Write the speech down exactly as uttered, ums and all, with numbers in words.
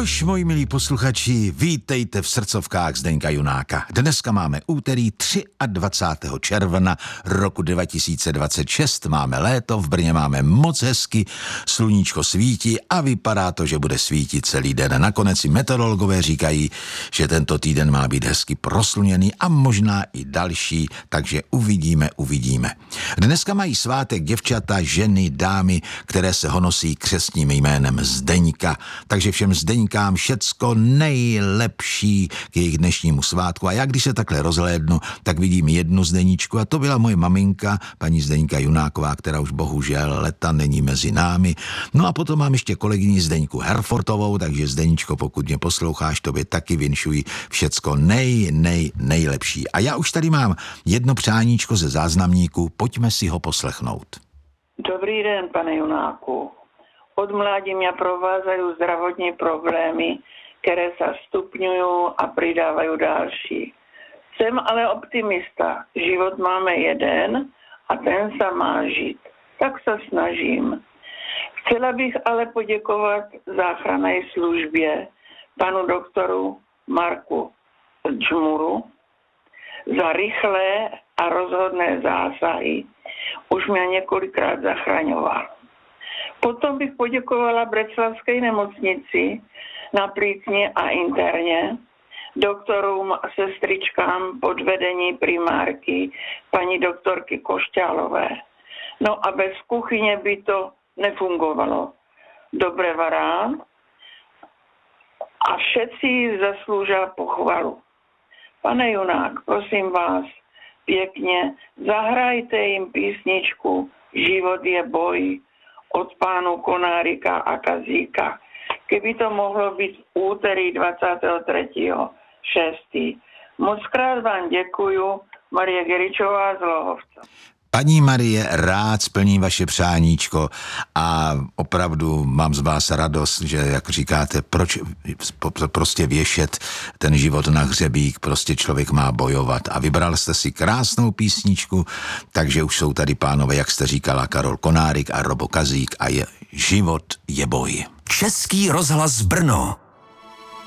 Nož, moji milí posluchači, vítejte v srdcovkách Zdeňka Junáka. Dneska máme úterý dvacátého třetího června roku dva tisíce dvacet šest. Máme léto, v Brně máme moc hezky, sluníčko svítí a vypadá to, že bude svítit celý den. Nakonec i meteorologové říkají, že tento týden má být hezky prosluněný a možná i další, takže uvidíme, uvidíme. Dneska mají svátek děvčata, ženy, dámy, které se honosí křestním jménem Zdeňka. Takže všem Zdeňkám všecko nejlepší k jejich dnešnímu svátku. A já, když se takhle rozhlédnu, tak vidím jednu Zdeníčku a to byla moje maminka, paní Zdeňka Junáková, která už bohužel leta není mezi námi. No a potom mám ještě kolegyni Zdeňku Herfortovou, takže Zdeníčko, pokud mě posloucháš, tobě taky vinšuji všecko nej, nej, nejlepší. A já už tady mám jedno přáníčko ze záznamníku, pojďme si ho poslechnout. Dobrý den, pane Junáku. Od mládí mě provázají zdravotní problémy, které se stupňují a přidávají další. Jsem ale optimista. Život máme jeden a ten se má žít. Tak se snažím. Chcela bych ale poděkovat záchranné službě panu doktoru Marku Džmuru za rychlé a rozhodné zásahy. Už mě několikrát zachraňoval. Potom bych poděkovala Břeclavské nemocnici na plícni a interně, doktorům a sestřičkám pod vedení primárky paní doktorky Košťálové. No a bez kuchyně by to nefungovalo. Dobré vará a všetci zaslouží pochvalu. Pane Junák, prosím vás, pěkně, zahrajte jim písničku Život je boj od pánu Konárika a Kazíka. Kdyby to mohlo být v úterý dvacátého třetího šestého Moc krát vám děkuju, Marie Geričová z Lohovca. Paní Marie, rád splním vaše přáníčko a opravdu mám z vás radost, že, jak říkáte, proč prostě věšet ten život na hřebík, prostě člověk má bojovat. A vybral jste si krásnou písničku, takže už jsou tady pánové, jak jste říkala, Karol Konárik a Robo Kazík a je Život je boj. Český rozhlas Brno.